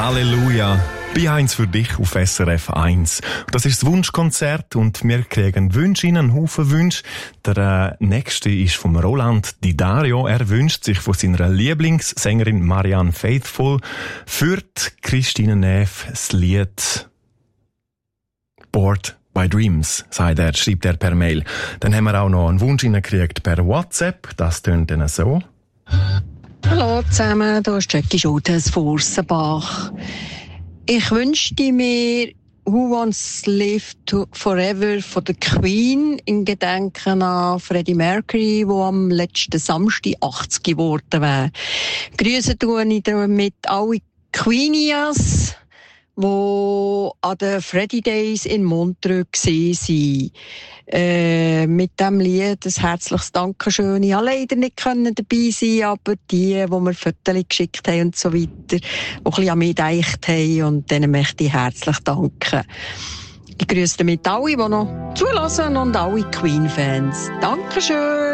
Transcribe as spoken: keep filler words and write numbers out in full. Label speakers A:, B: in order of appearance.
A: Halleluja! Bei eins für dich auf S R F eins. Das ist das Wunschkonzert und wir kriegen Wünsche in einen Haufen Wünsche. Der äh, nächste ist vom Roland Di Dario. Er wünscht sich von seiner Lieblingssängerin Marianne Faithfull für die Christine Neff das Lied Bored by Dreams, sagt er, schreibt er per Mail. Dann haben wir auch noch einen Wunsch gekriegt per WhatsApp. Das tönt dann so.
B: Hallo zusammen, hier ist Jackie Schultes von Ursenbach. Ich wünschte mir Who Wants to Live to Forever von der Queen in Gedenken an Freddie Mercury, der am letzten Samstag achtzig geworden wäre. Grüße tue ich damit alle Queenias, die an den Freddie Days in Montreux waren. Äh, mit diesem Lied ein herzliches Dankeschön. Ich konnte leider nicht dabei sein, aber die, die mir Fotos geschickt haben und so weiter, die ein bisschen an mich gedacht haben, und denen möchte ich herzlich danken. Ich grüße damit alle, die noch zulassen, und alle Queen-Fans. Dankeschön!